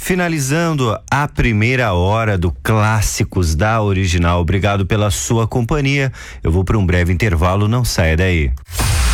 Finalizando a primeira hora do Clássicos da Original. Obrigado pela sua companhia. Eu vou para um breve intervalo, não saia daí.